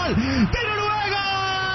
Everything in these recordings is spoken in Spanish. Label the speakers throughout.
Speaker 1: gol de Noruega.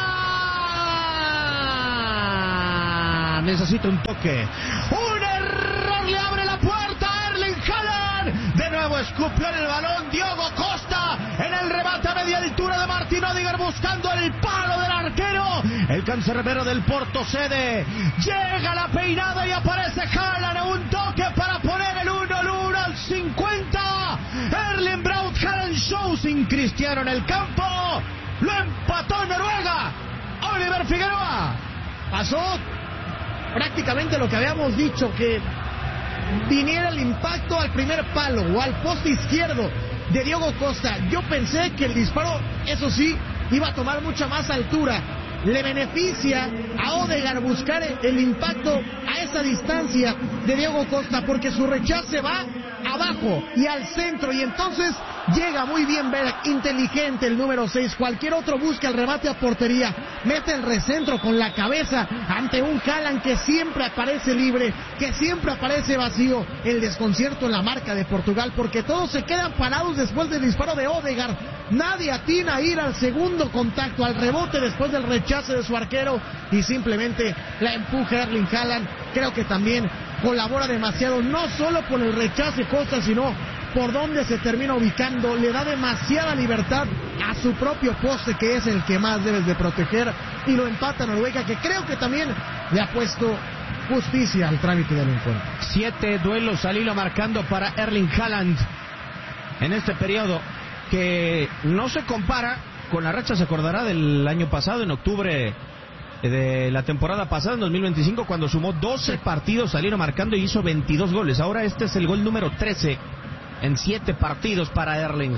Speaker 1: Necesita un toque. Un error le abre la puerta a Erling Haaland. De nuevo escupió en el balón Diogo Costa en el remate a media altura de Martin Odegaard buscando el palo del arquero. El cancerbero del Porto cede. Llega la peinada y aparece Haaland. Un toque para poner el 1-1 al 50. Erling Braut Haaland show sin Cristiano en el campo. Lo empató Noruega. Oliver Figueroa.
Speaker 2: Pasó prácticamente lo que habíamos dicho, que viniera el impacto al primer palo o al poste izquierdo de Diogo Costa. Yo pensé que el disparo, eso sí, iba a tomar mucha más altura. Le beneficia a Odegaard buscar el impacto a esa distancia de Diogo Costa, porque su rechace va abajo y al centro, y entonces llega muy bien Berg, inteligente el número 6. Cualquier otro busca el remate a portería, mete el recentro con la cabeza ante un Haaland que siempre aparece libre, que siempre aparece vacío. El desconcierto en la marca de Portugal, porque todos se quedan parados después del disparo de Odegaard. Nadie atina a ir al segundo contacto, al rebote después del rechace de su arquero, y simplemente la empuja Erling Haaland. Creo que también colabora demasiado, no solo por el rechace Costa, sino por donde se termina ubicando. Le da demasiada libertad a su propio poste, que es el que más debes de proteger, y lo empata Noruega, que creo que también le ha puesto justicia al trámite del encuentro.
Speaker 1: 7 duelos al hilo marcando para Erling Haaland en este periodo, que no se compara con la racha, se acordará, del año pasado, en octubre de la temporada pasada, en 2025, cuando sumó 12 partidos al hilo marcando y hizo 22 goles. Ahora este es el gol número 13 en 7 partidos para Erling.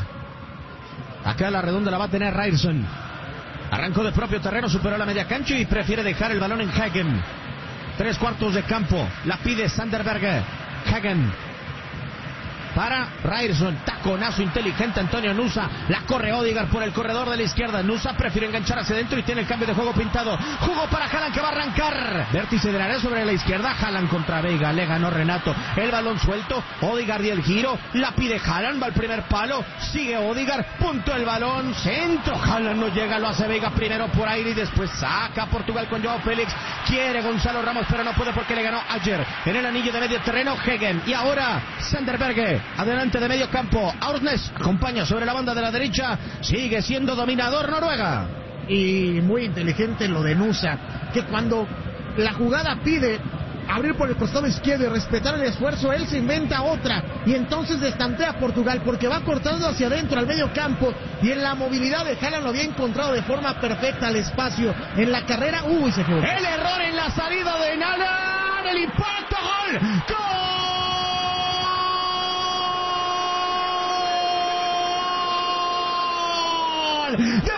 Speaker 1: Acá la redonda la va a tener Ryerson. Arrancó de propio terreno, superó la media cancha y prefiere dejar el balón en Hagen. 3/4 de campo, la pide Sander Berge. Hagen para Ryerson, taconazo inteligente Antonio Nusa, la corre Odegaard por el corredor de la izquierda. Nusa prefiere enganchar hacia adentro y tiene el cambio de juego pintado. Jugó para Haaland, que va a arrancar. Vértice del área sobre la izquierda. Haaland contra Veiga, le ganó Renato. El balón suelto, Odegaard y el giro, la pide Haaland, va al primer palo, sigue Odegaard, punto el balón, centro, Haaland no llega, lo hace Veiga primero por aire y después saca a Portugal con Joao Félix. Quiere Gonzalo Ramos, pero no puede porque le ganó ayer en el anillo de medio terreno Hagen. Y ahora Sander Berge, adelante de medio campo. Aursnes acompaña sobre la banda de la derecha. Sigue siendo dominador Noruega.
Speaker 2: Y muy inteligente lo de Nusa, que cuando la jugada pide abrir por el costado izquierdo y respetar el esfuerzo, él se inventa otra y entonces destantea a Portugal, porque va cortando hacia adentro al medio campo, y en la movilidad de Haaland lo había encontrado de forma perfecta al espacio. En la carrera, se fue.
Speaker 1: El error en la salida de Haaland, el impacto, gol. De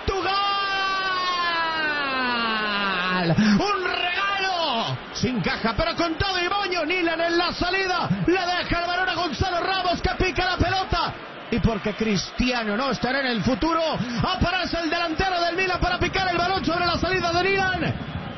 Speaker 1: Portugal, un regalo sin caja, pero con todo y moño. Nilan en la salida, le deja el balón a Gonzalo Ramos, que pica la pelota, y porque Cristiano no estará en el futuro, aparece el delantero del Milan para picar el balón sobre la salida de Nilan.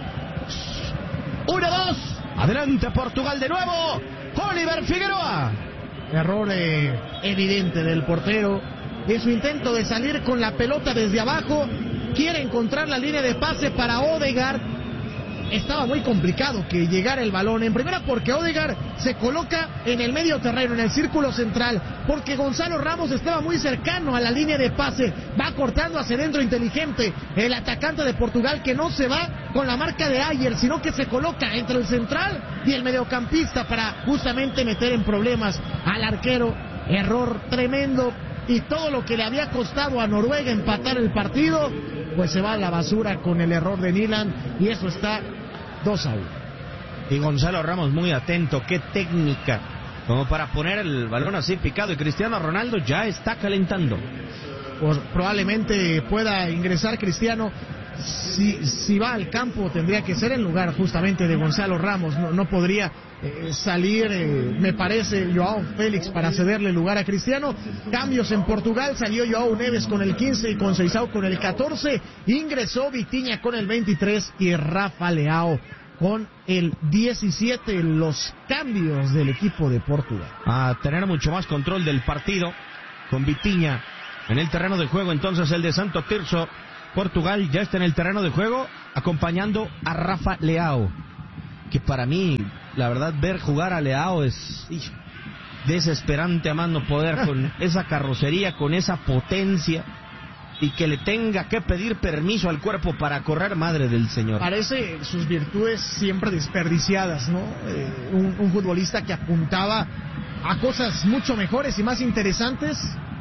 Speaker 1: 1-2, adelante Portugal de nuevo. Oliver Figueroa.
Speaker 2: Error evidente del portero en su intento de salir con la pelota desde abajo. Quiere encontrar la línea de pase para Odegaard. Estaba muy complicado que llegara el balón. En primera, porque Odegaard se coloca en el medio terreno, en el círculo central, porque Gonzalo Ramos estaba muy cercano a la línea de pase. Va cortando hacia adentro inteligente el atacante de Portugal, que no se va con la marca de Ayer, sino que se coloca entre el central y el mediocampista para justamente meter en problemas al arquero. Error tremendo. Y todo lo que le había costado a Noruega empatar el partido, pues se va a la basura con el error de Nilan, y eso está 2-1.
Speaker 1: Y Gonzalo Ramos muy atento, qué técnica, como para poner el balón así picado, y Cristiano Ronaldo ya está calentando.
Speaker 2: Pues probablemente pueda ingresar Cristiano. Si va al campo, tendría que ser en lugar justamente de Gonzalo Ramos. No podría salir, me parece, Joao Félix para cederle lugar a Cristiano. Cambios en Portugal: salió Joao Neves con el 15 y Conceição con el 14. Ingresó Vitinha con el 23 y Rafa Leao con el 17. Los cambios del equipo de Portugal.
Speaker 1: A tener mucho más control del partido, con Vitinha En el terreno de juego, entonces, el de Santo Tirso. Portugal ya está en el terreno de juego, acompañando a Rafa Leao. Que para mí, la verdad, ver jugar a Leao es desesperante a más no poder, con esa carrocería, con esa potencia, y que le tenga que pedir permiso al cuerpo para correr, madre del señor.
Speaker 2: Parece sus virtudes siempre desperdiciadas, ¿no? Un futbolista que apuntaba a cosas mucho mejores y más interesantes,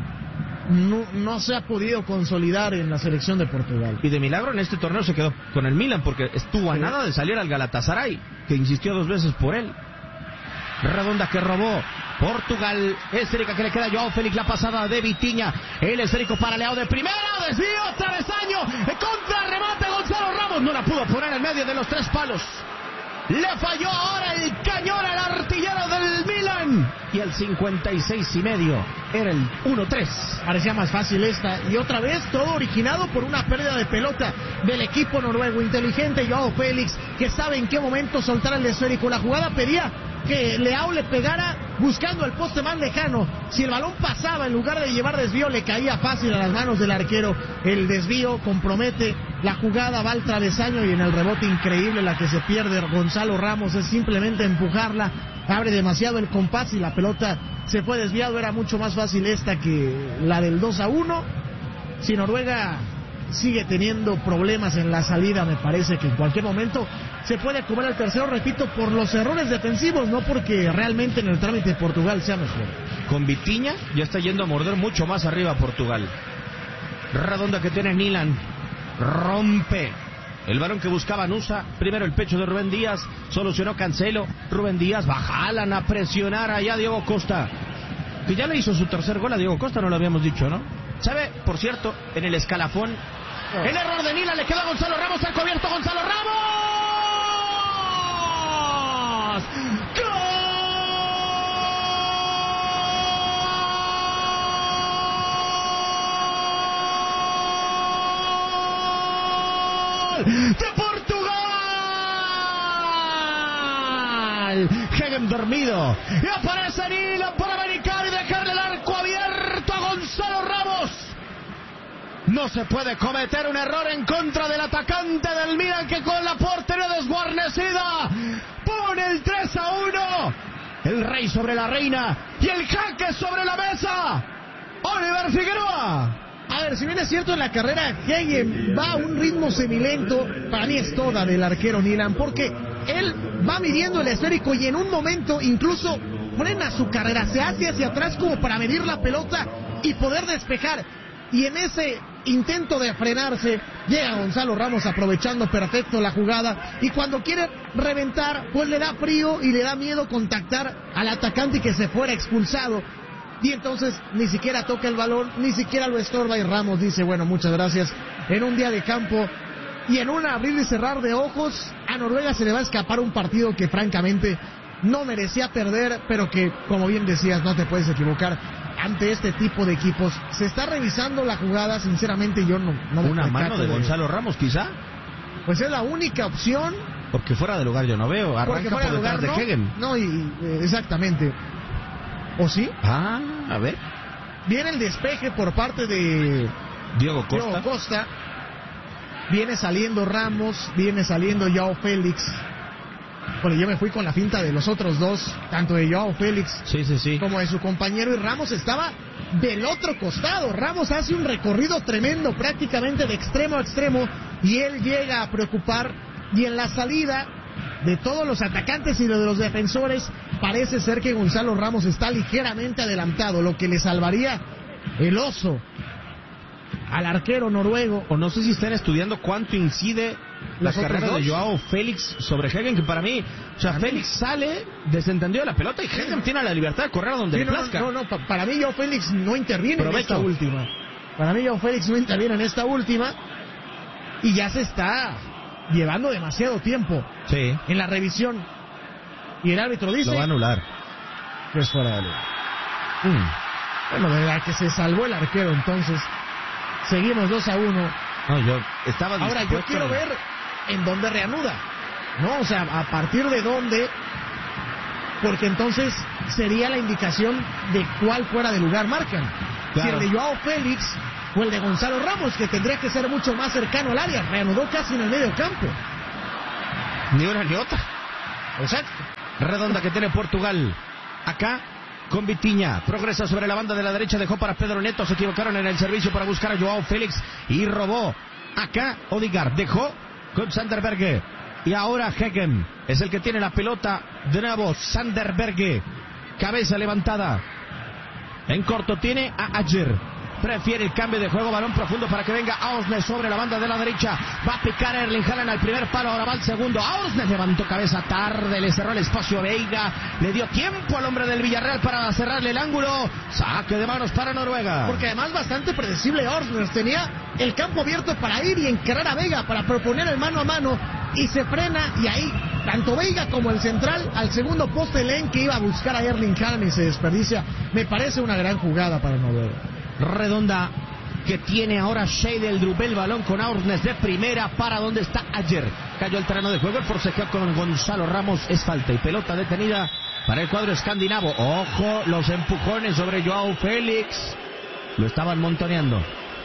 Speaker 2: no se ha podido consolidar en la selección de Portugal.
Speaker 1: Y de milagro en este torneo se quedó con el Milan, porque estuvo a nada de salir al Galatasaray, que insistió 2 veces por él. Redonda que robó Portugal, esférica que le queda a Joao Félix, la pasada de Vitinha, el esférico para Leao de primera, desvío, travesaño, contra remate Gonzalo Ramos, no la pudo poner en medio de los 3 palos. Le falló ahora el cañón al artillero del Milan. Y el 56.5 era el 1-3.
Speaker 2: Parecía más fácil esta. Y otra vez todo originado por una pérdida de pelota del equipo noruego. Inteligente Joao Félix, que sabe en qué momento soltar el esférico. La jugada pedía que Leao le pegara buscando el poste más lejano. Si el balón pasaba, en lugar de llevar desvío, le caía fácil a las manos del arquero. El desvío compromete la jugada, va al travesaño, y en el rebote increíble la que se pierde Gonzalo Ramos es simplemente empujarla, abre demasiado el compás y la pelota se fue desviado. Era mucho más fácil esta que la del 2-1. Si Noruega sigue teniendo problemas en la salida, me parece que en cualquier momento se puede comer el tercero, repito, por los errores defensivos, no porque realmente en el trámite de Portugal sea mejor.
Speaker 1: Con Vitinha ya está yendo a morder mucho más arriba Portugal. Redonda que tiene Milan, rompe el balón que buscaba Nusa, primero el pecho de Rubén Díaz, solucionó Cancelo, Rubén Díaz, bajalan a presionar allá Diego Costa, que ya le hizo su tercer gol a Diego Costa, no lo habíamos dicho, ¿no? ¿Sabe? Por cierto, en el escalafón, el error de Milan, le quedó a Gonzalo Ramos, ha cubierto Gonzalo Ramos. ¡Gol de Portugal! Hegen dormido, y aparece Milan para verificar y dejarle el arco abierto a Gonzalo Ramos. No se puede cometer un error en contra del atacante del Milan, que con la portería desguarnecida pone el 3-1. El rey sobre la reina y el jaque sobre la mesa. Oliver Figueroa.
Speaker 2: A ver, si bien es cierto, en la carrera Hegen va a un ritmo semilento, para mí es toda del arquero Milan, porque él va midiendo el esférico y en un momento incluso frena su carrera, se hace hacia atrás como para medir la pelota y poder despejar. Y en ese intento de frenarse, llega Gonzalo Ramos aprovechando perfecto la jugada, y cuando quiere reventar, pues le da frío y le da miedo contactar al atacante y que se fuera expulsado. Y entonces ni siquiera toca el balón, ni siquiera lo estorba, y Ramos dice, bueno, muchas gracias. En un día de campo y en un abrir y cerrar de ojos, a Noruega se le va a escapar un partido que francamente no merecía perder, pero que, como bien decías, no te puedes equivocar ante este tipo de equipos. Se está revisando la jugada, sinceramente yo no
Speaker 1: una mano de Gonzalo Ramos, quizá.
Speaker 2: Pues es la única opción.
Speaker 1: Porque fuera de lugar yo no veo, arranca por detrás de Hegen.
Speaker 2: No, exactamente. ¿O sí?
Speaker 1: Ah, a ver.
Speaker 2: Viene el despeje por parte de
Speaker 1: Diego
Speaker 2: Costa. Viene saliendo Ramos, viene saliendo Joao Félix. Bueno, yo me fui con la finta de los otros dos, tanto de Joao Félix como de su compañero, y Ramos estaba del otro costado. Ramos hace un recorrido tremendo, prácticamente de extremo a extremo, y él llega a preocupar, y en la salida de todos los atacantes y de los defensores, parece ser que Gonzalo Ramos está ligeramente adelantado, lo que le salvaría el oso al arquero noruego.
Speaker 1: O no sé si están estudiando cuánto incide la carrera de Joao Félix sobre Hegen, que para mí, o sea, Félix sale desentendido de la pelota y Hegen tiene la libertad de correr a donde le plazca.
Speaker 2: Para mí Joao Félix no interviene en esta última. Para mí Joao Félix no interviene en esta última, y ya se está llevando demasiado tiempo en la revisión, y el árbitro dice,
Speaker 1: lo va a anular,
Speaker 2: que es fuera de lugar. Bueno, de verdad que se salvó el arquero. Entonces seguimos 2-1.
Speaker 1: No, yo estaba
Speaker 2: ahora yo quiero ver en dónde reanuda, ¿no? O sea, a partir de dónde, porque entonces sería la indicación de cuál fuera de lugar marcan. si el de Joao Félix o el de Gonzalo Ramos, que tendría que ser mucho más cercano al área. Reanudó casi en el medio campo.
Speaker 1: Ni una ni otra.
Speaker 2: Exacto.
Speaker 1: Redonda que tiene Portugal. Acá con Vitinha. Progresa sobre la banda de la derecha. Dejó para Pedro Neto. Se equivocaron en el servicio para buscar a Joao Félix. Y robó. Acá Odegaard. Dejó con Sander Berge. Y ahora Hegem es el que tiene la pelota. De nuevo Sander Berge. Cabeza levantada. En corto tiene a Ajer. Prefiere el cambio de juego, balón profundo para que venga Ausnes sobre la banda de la derecha. Va a picar Erling Haaland al primer palo, ahora va al segundo. Ausnes levantó cabeza tarde, le cerró el espacio a Veiga. Le dio tiempo al hombre del Villarreal para cerrarle el ángulo. Saque de manos para Noruega.
Speaker 2: Porque además bastante predecible Ausnes. Tenía el campo abierto para ir y encarar a Veiga, para proponer el mano a mano. Y se frena y ahí, tanto Veiga como el central, al segundo poste leen que iba a buscar a Erling Haaland y se desperdicia. Me parece una gran jugada para Noruega.
Speaker 1: Redonda que tiene ahora Scheidel, el balón con Ausnes de primera para donde está Ajer. Cayó el terreno de juego, el forcejeo con Gonzalo Ramos es falta y pelota detenida para el cuadro escandinavo. Ojo, los empujones sobre Joao Félix, lo estaban montoneando.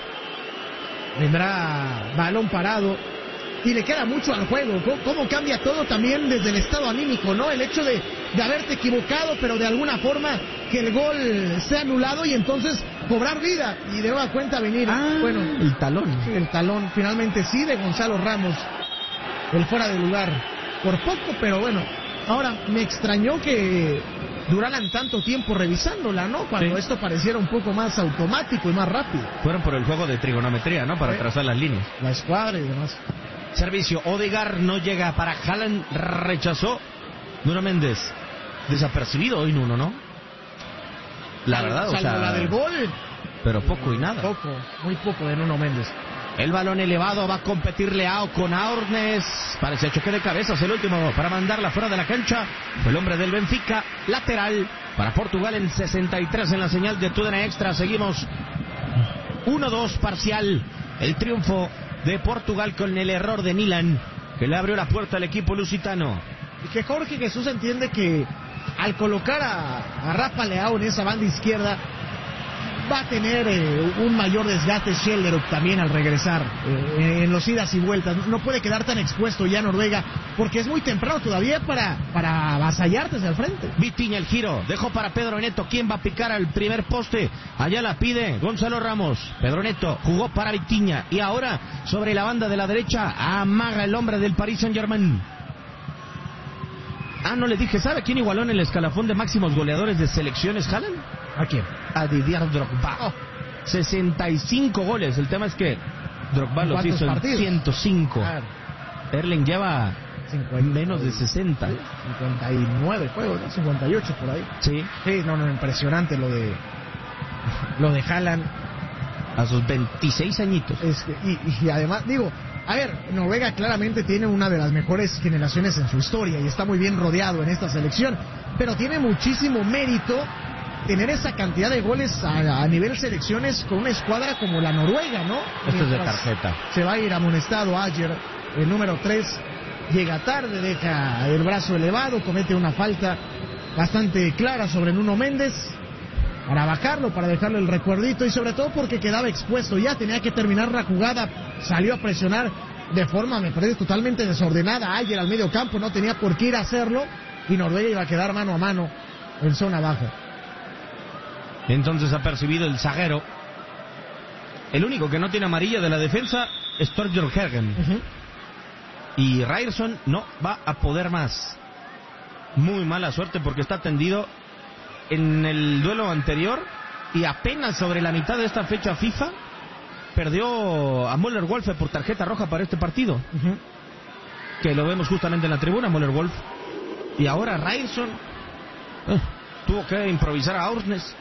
Speaker 2: Vendrá balón parado y le queda mucho al juego. ¿Cómo cambia todo también desde el estado anímico, ¿no? El hecho de haberte equivocado, pero de alguna forma que el gol sea anulado y entonces cobrar vida y de nueva cuenta venir.
Speaker 1: Bueno, el talón.
Speaker 2: Sí, el talón, finalmente sí, de Gonzalo Ramos. El fuera de lugar. Por poco, pero bueno. Ahora, me extrañó que duraran tanto tiempo revisándola, ¿no? Cuando esto pareciera un poco más automático y más rápido.
Speaker 1: Fueron por el juego de trigonometría, ¿no? Para trazar las líneas.
Speaker 2: La escuadra y demás.
Speaker 1: Servicio, Odegaard no llega para Haaland, rechazó. Nuno Méndez, desapercibido hoy Nuno, ¿no? La verdad, o sea,
Speaker 2: la del gol.
Speaker 1: Pero poco y nada.
Speaker 2: Poco, muy poco de Nuno Méndez.
Speaker 1: El balón elevado va a competir Leao con Ausnes. Parece choque de cabezas el último para mandarla fuera de la cancha. Fue el hombre del Benfica, lateral para Portugal en 63 en la señal de Tudena Extra. Seguimos 1-2 parcial. El triunfo de Portugal con el error de Nilan, que le abrió la puerta al equipo lusitano.
Speaker 2: Y que Jorge Jesús entiende que al colocar a Rafa Leao en esa banda izquierda va a tener un mayor desgaste Schellerup también al regresar en los idas y vueltas. No puede quedar tan expuesto ya Noruega porque es muy temprano todavía para avasallar desde el frente.
Speaker 1: Vitinha el giro, dejó para Pedro Neto. ¿Quién va a picar al primer poste? Allá la pide Gonzalo Ramos. Pedro Neto jugó para Vitinha y ahora sobre la banda de la derecha amaga el hombre del Paris Saint-Germain. No le dije, ¿sabe quién igualó en el escalafón de máximos goleadores de selecciones Haaland?
Speaker 2: ¿A quién?
Speaker 1: A Didier Drogba. 65 goles. El tema es que Drogba los hizo en 105. Claro. Erling lleva menos de 60.
Speaker 2: 59 juegos, ¿no? 58 por ahí.
Speaker 1: Sí.
Speaker 2: Sí, no, impresionante lo de Haaland.
Speaker 1: A sus 26 añitos.
Speaker 2: Y además, digo, a ver, Noruega claramente tiene una de las mejores generaciones en su historia y está muy bien rodeado en esta selección, pero tiene muchísimo mérito tener esa cantidad de goles a nivel selecciones con una escuadra como la Noruega, ¿no?
Speaker 1: Esto es de tarjeta.
Speaker 2: Se va a ir amonestado Ajer, el número 3, llega tarde, deja el brazo elevado, comete una falta bastante clara sobre Nuno Méndez para bajarlo, para dejarle el recuerdito y sobre todo porque quedaba expuesto ya, tenía que terminar la jugada, salió a presionar de forma, me parece, totalmente desordenada Ajer al medio campo, no tenía por qué ir a hacerlo y Noruega iba a quedar mano a mano en zona baja.
Speaker 1: Entonces ha percibido el zaguero. El único que no tiene amarilla de la defensa es Torbjörn Hegem. Y Ryerson no va a poder más. Muy mala suerte porque está tendido en el duelo anterior y apenas sobre la mitad de esta fecha FIFA perdió a Müller-Wolfe por tarjeta roja para este partido. Que lo vemos justamente en la tribuna, Müller-Wolfe. Y ahora Ryerson tuvo que improvisar a Ausnes.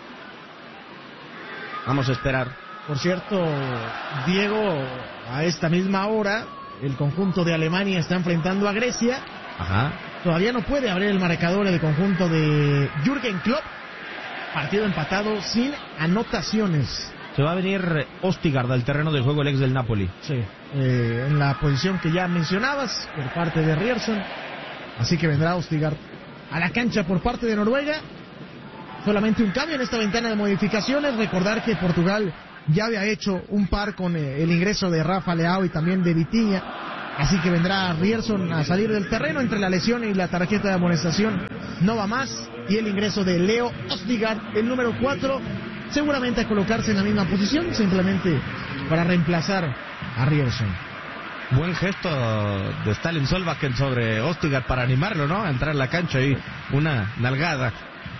Speaker 1: Vamos a esperar.
Speaker 2: Por cierto, Diego, a esta misma hora, el conjunto de Alemania está enfrentando a Grecia.
Speaker 1: Ajá.
Speaker 2: Todavía no puede abrir el marcador el conjunto de Jürgen Klopp. Partido empatado sin anotaciones.
Speaker 1: Se va a venir Østigård al terreno de juego, el ex del Napoli.
Speaker 2: Sí, en la posición que ya mencionabas, por parte de Ryerson. Así que vendrá Østigård a la cancha por parte de Noruega. solamente un cambio en esta ventana de modificaciones. Recordar que Portugal ya había hecho un par con el ingreso de Rafa Leao y también de Vitinha. Así que vendrá Ryerson a salir del terreno entre la lesión y la tarjeta de amonestación. No va más. Y el ingreso de Leo Østigard, el número 4, seguramente a colocarse en la misma posición, simplemente para reemplazar a Ryerson.
Speaker 1: Buen gesto de Stalin Solbakken sobre Østigard para animarlo, ¿no? A entrar en la cancha y una nalgada.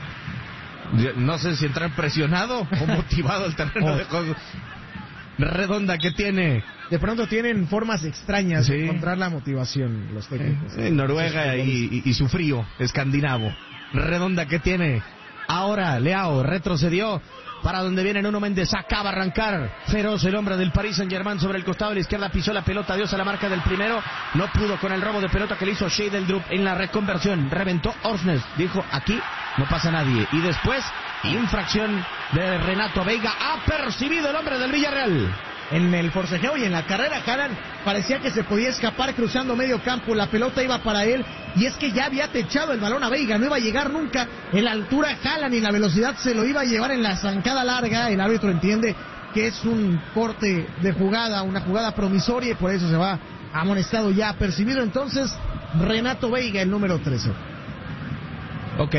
Speaker 1: No sé si entrar presionado o motivado al terreno de juego. Redonda que tiene.
Speaker 2: De pronto tienen formas extrañas de encontrar la motivación los técnicos.
Speaker 1: Noruega y su frío escandinavo. Redonda que tiene. Ahora Leao retrocedió para donde viene Nuno Méndez. Acaba de arrancar feroz el hombre del Paris Saint-Germain sobre el costado de la izquierda. Pisó la pelota, dio a la marca del primero. No pudo con el robo de pelota que le hizo Scheidel-Drup en la reconversión. Reventó Orsnes. Dijo, aquí no pasa nadie. Y después, infracción de Renato Veiga. Ha percibido el hombre del Villarreal.
Speaker 2: En el forcejeo y en la carrera, Haaland parecía que se podía escapar cruzando medio campo. La pelota iba para él. Y es que ya había techado el balón a Veiga. No iba a llegar nunca en la altura Haaland y la velocidad se lo iba a llevar en la zancada larga. El árbitro entiende que es un corte de jugada, una jugada promisoria, y por eso se va amonestado ya. Percibido entonces Renato Veiga, el número 13.
Speaker 1: Ok.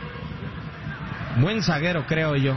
Speaker 1: Buen zaguero, creo yo.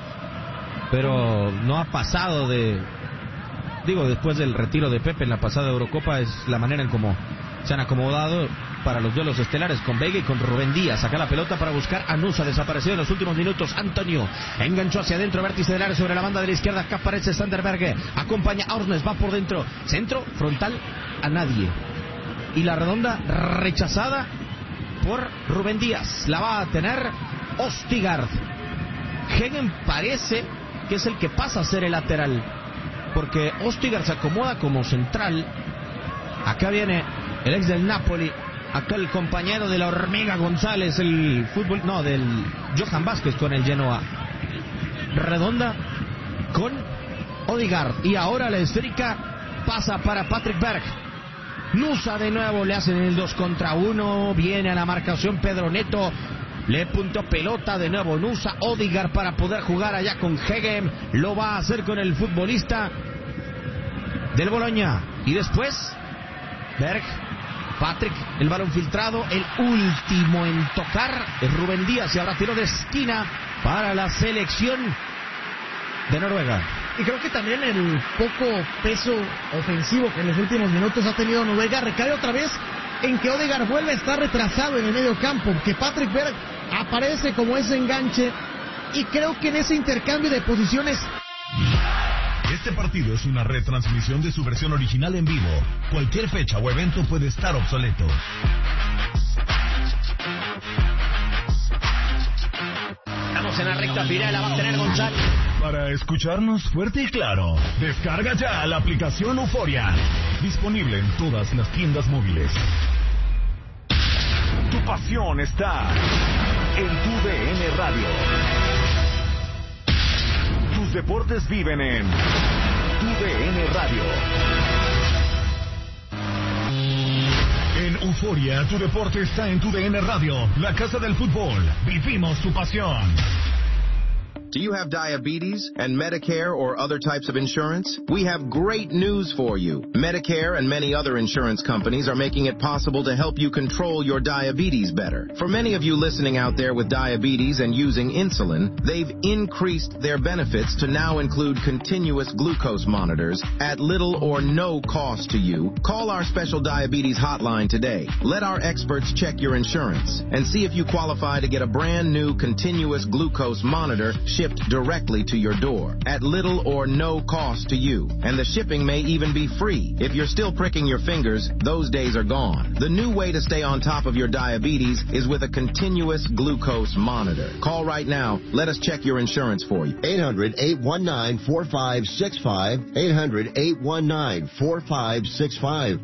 Speaker 1: Pero no ha pasado de... Digo, después del retiro de Pepe en la pasada Eurocopa, es la manera en cómo se han acomodado para los duelos estelares con Veiga y con Rubén Díaz. Saca la pelota para buscar a Nusa, desaparecido en los últimos minutos. Antonio enganchó hacia adentro, vértice del área sobre la banda de la izquierda. Acá aparece Sanderberg, acompaña a Orsnes, va por dentro, centro, frontal, a nadie. Y la redonda rechazada por Rubén Díaz. La va a tener Østigard. Hegen parece que es el que pasa a ser el lateral, porque Østigard se acomoda como central. Acá viene el ex del Napoli, acá el compañero de la Hormiga González, el fútbol, no, del Johan Vázquez con el Genoa. Redonda con Ødegaard, y ahora la esférica pasa para Patrick Berg. Nusa de nuevo, le hacen el 2 contra 1, viene a la marcación Pedro Neto. Le puntó pelota de nuevo Nusa. Ødegaard para poder jugar allá con Hegen. Lo va a hacer con el futbolista del Bologna. Y después, Berg, Patrick, el balón filtrado. El último en tocar es Rubén Díaz. Y ahora tiro de esquina para la selección de Noruega.
Speaker 2: Y creo que también el poco peso ofensivo que en los últimos minutos ha tenido Noruega recae otra vez en que Ødegaard vuelve a estar retrasado en el medio campo, que Patrick Berg aparece como ese enganche, y creo que en ese intercambio de posiciones...
Speaker 3: Este partido es una retransmisión de su versión original en vivo. Cualquier fecha o evento puede estar obsoleto.
Speaker 1: Estamos en la recta final, la va a tener González.
Speaker 3: Para escucharnos fuerte y claro, descarga ya la aplicación Euforia. Disponible en todas las tiendas móviles. Tu pasión está en tu DN Radio. Tus deportes viven en tu DN Radio. En Euforia, tu deporte está en tu DN Radio, la casa del fútbol. Vivimos tu pasión.
Speaker 4: Do you have diabetes and Medicare or other types of insurance? We have great news for you. Medicare and many other insurance companies are making it possible to help you control your diabetes better. For many of you listening out there with diabetes and using insulin, they've increased their benefits to now include continuous glucose monitors at little or no cost to you. Call our special diabetes hotline today. Let our experts check your insurance and see if you qualify to get a brand new continuous glucose monitor shipped directly to your door at little or no cost to you. And the shipping may even be free. If you're still pricking your fingers, those days are gone. The new way to stay on top of your diabetes is with a continuous glucose monitor. Call right now. Let us check your insurance for you.
Speaker 5: 800-819-4565. 800-819-4565.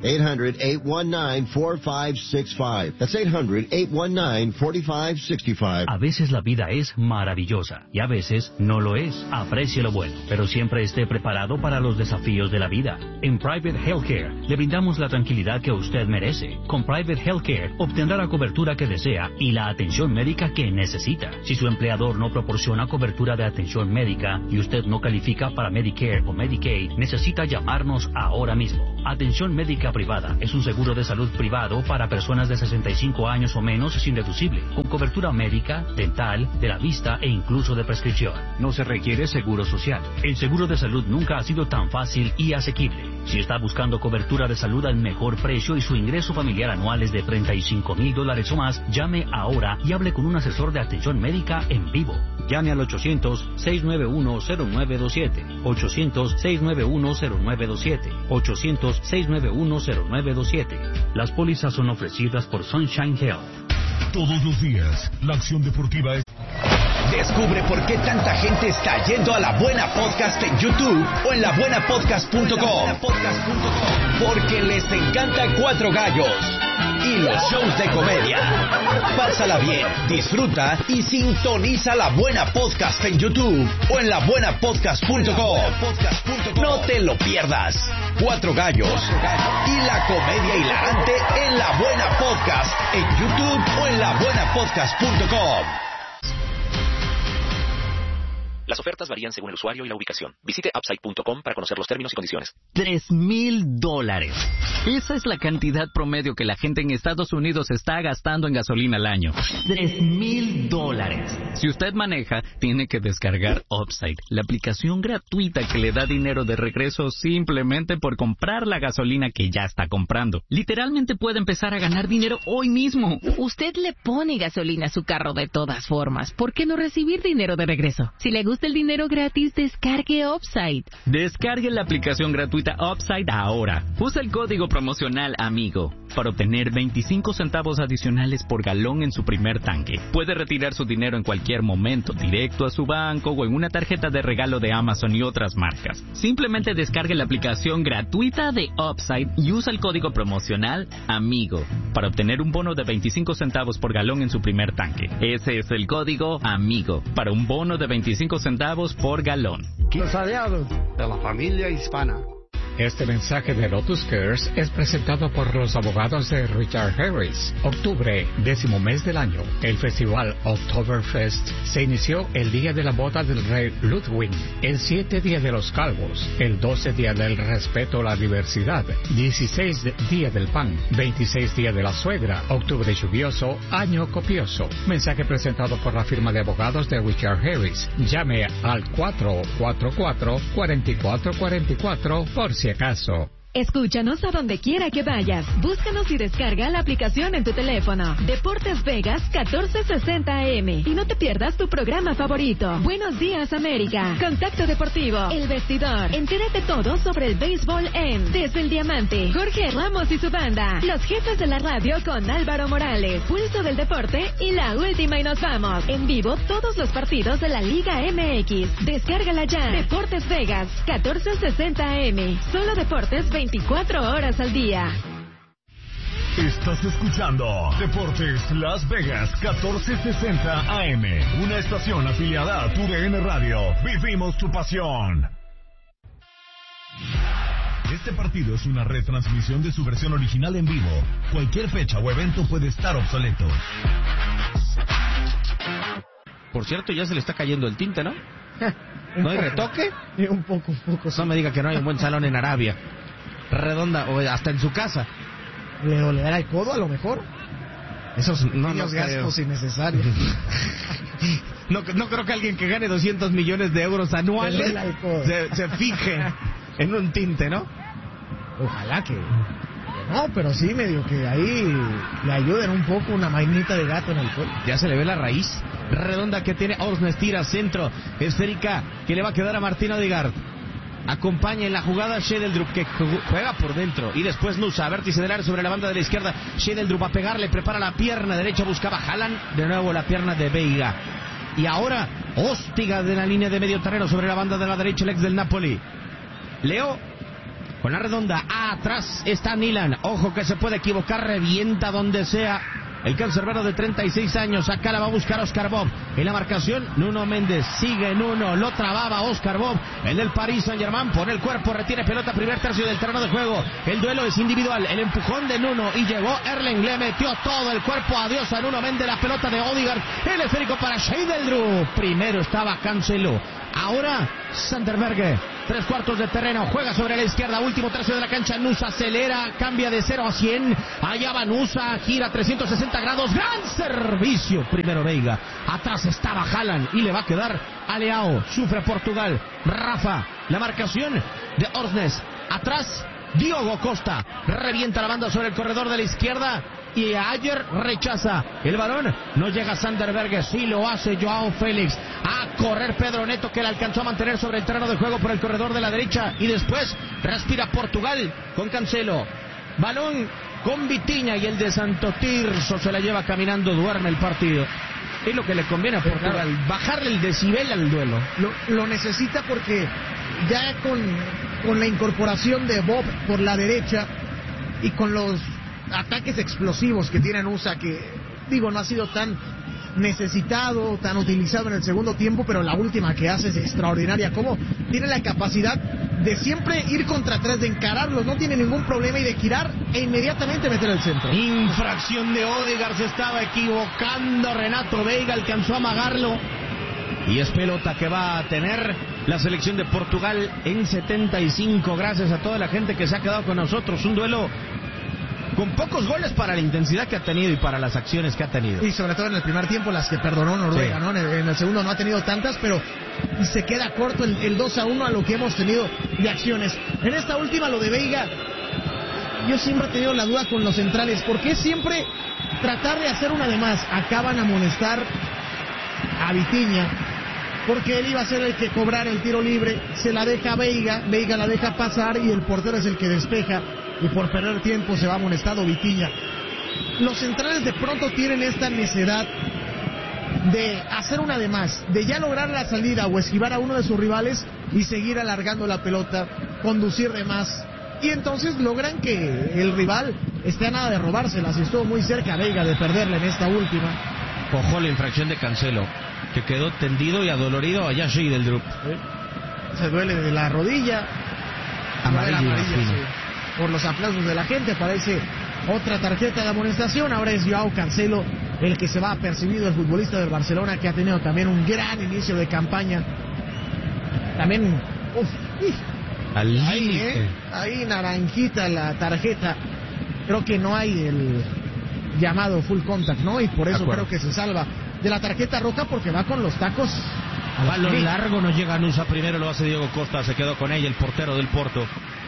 Speaker 5: 800-819-4565. That's 800-819-4565.
Speaker 6: A veces la vida es maravillosa y a veces veces no lo es. Aprecie lo bueno, pero siempre esté preparado para los desafíos de la vida. En Private Healthcare le brindamos la tranquilidad que usted merece. Con Private Healthcare obtendrá la cobertura que desea y la atención médica que necesita. Si su empleador no proporciona cobertura de atención médica y usted no califica para Medicare o Medicaid, necesita llamarnos ahora mismo. Atención médica privada es un seguro de salud privado para personas de 65 años o menos sin deducible, con cobertura médica, dental, de la vista e incluso de prescripción. No se requiere seguro social. El seguro de salud nunca ha sido tan fácil y asequible. Si está buscando cobertura de salud al mejor precio y su ingreso familiar anual es de $35,000 o más, llame ahora y hable con un asesor de atención médica en vivo. Llame al 800-691-0927, 800-691-0927, 800-691-0927. Las pólizas son ofrecidas por Sunshine Health.
Speaker 3: Todos los días, la acción deportiva es...
Speaker 7: Descubre por qué tanta gente está yendo a La Buena Podcast en YouTube o en labuenapodcast.com. Porque les encanta Cuatro Gallos y los shows de comedia. Pásala bien, disfruta y sintoniza La Buena Podcast en YouTube o en labuenapodcast.com. No te lo pierdas. Cuatro Gallos y la comedia hilarante en La Buena Podcast en YouTube o en labuenapodcast.com.
Speaker 8: Las ofertas varían según el usuario y la ubicación. Visite Upside.com para conocer los términos y condiciones.
Speaker 9: $3,000. Esa es la cantidad promedio que la gente en Estados Unidos está gastando en gasolina al año. $3,000. Si usted maneja, tiene que descargar Upside, la aplicación gratuita que le da dinero de regreso simplemente por comprar la gasolina que ya está comprando. Literalmente puede empezar a ganar dinero hoy mismo.
Speaker 10: Usted le pone gasolina a su carro de todas formas. ¿Por qué no recibir dinero de regreso? Si le gusta el dinero gratis, descargue Upside.
Speaker 9: Descargue la aplicación gratuita Upside ahora. Usa el código promocional AMIGO para obtener 25 centavos adicionales por galón en su primer tanque. Puede retirar su dinero en cualquier momento, directo a su banco o en una tarjeta de regalo de Amazon y otras marcas. Simplemente descargue la aplicación gratuita de Upside y usa el código promocional AMIGO para obtener un bono de 25 centavos por galón en su primer tanque. Ese es el código AMIGO para un bono de 25 centavos por galón.
Speaker 11: Los aliados de la familia hispana.
Speaker 12: Este mensaje de Lotus Cares es presentado por los abogados de Richard Harris. Octubre, 10º mes del año. El festival Oktoberfest se inició el día de la boda del rey Ludwig, el 7 día de los calvos, el 12 día del respeto a la diversidad, 16 día del pan, 26 día de la suegra, octubre lluvioso, año copioso. Mensaje presentado por la firma de abogados de Richard Harris. Llame al 444-4444 por si acaso.
Speaker 13: Escúchanos a donde quiera que vayas. Búscanos y descarga la aplicación en tu teléfono. Deportes Vegas 1460 AM. Y no te pierdas tu programa favorito. Buenos Días América. Contacto Deportivo. El Vestidor. Entérate todo sobre el béisbol en Desde el Diamante. Jorge Ramos y su banda. Los jefes de la radio con Álvaro Morales. Pulso del Deporte y la última y nos vamos. En vivo todos los partidos de la Liga MX. Descárgala ya. Deportes Vegas 1460 AM. Solo deportes 24 horas al día.
Speaker 3: Estás escuchando Deportes Las Vegas 1460 AM, una estación afiliada a TUDN Radio. Vivimos tu pasión. Este partido es una retransmisión de su versión original en vivo. Cualquier fecha o evento puede estar obsoleto.
Speaker 1: Por cierto, ya se le está cayendo el tinte, ¿no? ¿No hay retoque?
Speaker 2: Un poco.
Speaker 1: No me diga que no hay un buen salón en Arabia. Redonda o hasta en su casa.
Speaker 2: ¿Le dolerá el codo a lo mejor?
Speaker 1: Esos no
Speaker 2: gastos innecesarios.
Speaker 1: No creo que alguien que gane 200 millones de euros anuales se fije en un tinte, ¿no?
Speaker 2: Ojalá que no, pero sí medio que ahí le ayuden un poco una mainita de gato en el cuello.
Speaker 1: Ya se le ve la raíz redonda que tiene Orsnes, tira centro, esférica que le va a quedar a Martín Odegaard. Acompaña en la jugada Shedeldrup, que juega por dentro. Y después Nusa, vértice del área sobre la banda de la izquierda. Shedeldrup a pegarle, prepara la pierna derecha, buscaba Haaland. De nuevo la pierna de Veiga. Y ahora Hóstiga de la línea de medio terreno sobre la banda de la derecha, el ex del Napoli. Leo con la redonda. Atrás está Milan. Ojo que se puede equivocar, revienta donde sea. el cancerbero de 36 años. Acá la va a buscar Oscar Bob. En la marcación, Nuno Méndez. Sigue Nuno, lo trababa Oscar Bob. El del Paris Saint-Germain pone el cuerpo, retiene pelota, primer tercio del terreno de juego. El duelo es individual, el empujón de Nuno y llegó Erling, le metió todo el cuerpo. Adiós a Nuno Méndez, la pelota de Odegaard. El esférico para Scheidel. Primero estaba Cancelo. Ahora Sander Berge, 3/4 de terreno, juega sobre la izquierda, último tercio de la cancha. Nusa acelera, cambia de 0 a 100. Allá va Nusa, gira 360 grados, gran servicio. Primero Veiga, atrás estaba Haaland y le va a quedar a Leao. Sufre Portugal, Rafa, la marcación de Orsnes. Atrás Diogo Costa, revienta la banda sobre el corredor de la izquierda. Y Ayer rechaza el balón, no llega Sander Berge, sí lo hace Joao Félix. A correr Pedro Neto, que le alcanzó a mantener sobre el terreno de juego por el corredor de la derecha. Y después respira Portugal con Cancelo. Balón con Vitinha y el de Santo Tirso se la lleva caminando, duerme el partido. Es lo que le conviene a Portugal, bajarle el decibel al duelo.
Speaker 2: Lo necesita porque ya con la incorporación de Bob por la derecha y con los ataques explosivos que tiene USA, que digo no ha sido tan necesitado, tan utilizado en el segundo tiempo, pero la última que hace es extraordinaria. Como tiene la capacidad de siempre ir contra atrás, de encararlos, no tiene ningún problema, y de girar e inmediatamente meter el centro.
Speaker 1: Infracción de Odegaard, se estaba equivocando Renato Veiga, alcanzó a amagarlo. Y es pelota que va a tener la selección de Portugal en 75. Gracias a toda la gente que se ha quedado con nosotros. Un duelo con pocos goles para la intensidad que ha tenido y para las acciones que ha tenido.
Speaker 2: Y sobre todo en el primer tiempo las que perdonó Noruega, sí. ¿No? En el segundo no ha tenido tantas, pero se queda corto el 2-1 a lo que hemos tenido de acciones. En esta última, lo de Veiga, yo siempre he tenido la duda con los centrales. ¿Por qué siempre tratar de hacer una de más? Acaban a amonestar a Vitinha, porque él iba a ser el que cobrara el tiro libre. Se la deja a Veiga, Veiga la deja pasar y el portero es el que despeja. Y por perder tiempo se va amonestado Vitinha. Los centrales de pronto tienen esta necesidad de hacer una de más, de ya lograr la salida o esquivar a uno de sus rivales y seguir alargando la pelota, conducir de más. Y entonces logran que el rival esté a nada de robárselas. Y estuvo muy cerca Veiga de perderla en esta última.
Speaker 1: Ojo la infracción de Cancelo, que quedó tendido y adolorido allá Scheidel.
Speaker 2: Se duele de la rodilla.
Speaker 1: Amarilla,
Speaker 2: sí. Por los aplausos de la gente, parece otra tarjeta de amonestación. Ahora es Joao Cancelo el que se va apercibido, el futbolista del Barcelona, que ha tenido también un gran inicio de campaña. También ahí naranjita la tarjeta. Creo que no hay el llamado full contact, ¿no? Y por eso creo que se salva de la tarjeta roja, porque va con los tacos
Speaker 1: a balón largo. No llega Nusa, primero lo hace Diego Costa, se quedó con ella el portero del Porto.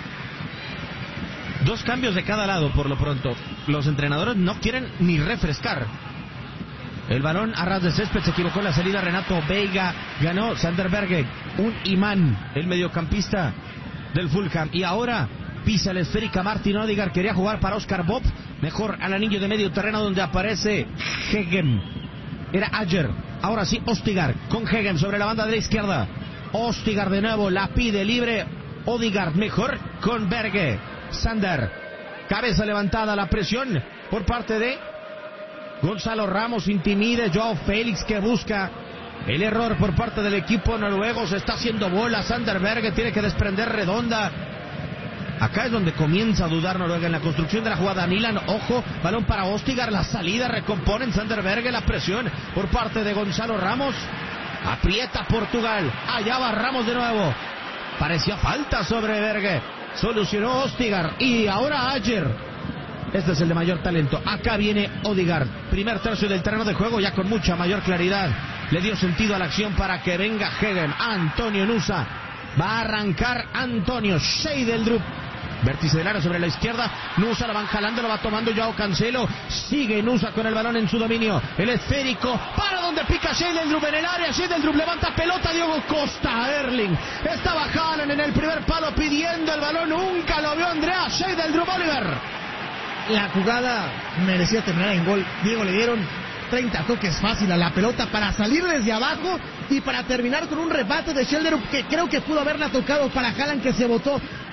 Speaker 1: Dos cambios de cada lado por lo pronto. Los entrenadores no quieren ni refrescar. El balón a ras de césped, se equivocó en la salida Renato Veiga, ganó Sander Berge, un imán, el mediocampista del Fulham. Y ahora pisa la esférica Martin Odegaard, quería jugar para Oscar Bob, mejor al anillo de medio terreno donde aparece Hegem. Era Ayer, ahora sí Odegaard con Hegem sobre la banda de la izquierda. Odegaard de nuevo, la pide libre Odegaard, mejor con Berge. Sander, cabeza levantada, la presión por parte de Gonzalo Ramos, intimide Joao Félix, que busca el error por parte del equipo noruego. Se está haciendo bola Sander Berge, tiene que desprender redonda. Acá es donde comienza a dudar Noruega en la construcción de la jugada. Nilan, ojo, balón para Odegaard, la salida, recomponen Sander Berge, la presión por parte de Gonzalo Ramos. Aprieta Portugal, allá va Ramos de nuevo. Parecía falta sobre Berge. Solucionó Odegaard y ahora Ayer. Este es el de mayor talento. Acá viene Odegaard. Primer tercio del terreno de juego, ya con mucha mayor claridad. Le dio sentido a la acción para que venga Hegem. Antonio Nusa. Va a arrancar Antonio. Scheidel. Vértice del área sobre la izquierda. Nusa la van jalando, lo va tomando Joao Cancelo. Sigue Nusa con el balón en su dominio. El esférico para donde pica Scheidel en el área. Scheidel levanta pelota. Diogo Costa. Erling. Estaba Haaland en el primer palo pidiendo el balón. Nunca lo vio Andrea Scheidel. Oliver.
Speaker 2: La jugada merecía terminar en gol. Diego, le dieron 30 toques fácil a la pelota para salir desde abajo y para terminar con un rebate de Scheidel que creo que pudo haberla tocado para Haaland, que se botó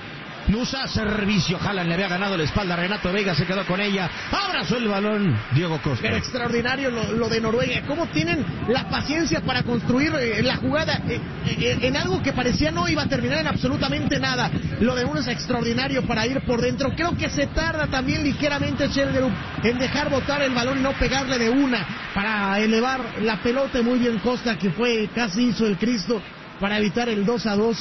Speaker 1: Nusa, servicio, Haaland le había ganado la espalda, Renato Veiga se quedó con ella, abrazó el balón, Diego Costa.
Speaker 2: Pero extraordinario lo de Noruega, cómo tienen la paciencia para construir la jugada en algo que parecía no iba a terminar en absolutamente nada. Lo de uno es extraordinario para ir por dentro. Creo que se tarda también ligeramente Schellerup en dejar botar el balón y no pegarle de una para elevar la pelota. Muy bien Costa, que fue casi hizo el Cristo para evitar el 2-2.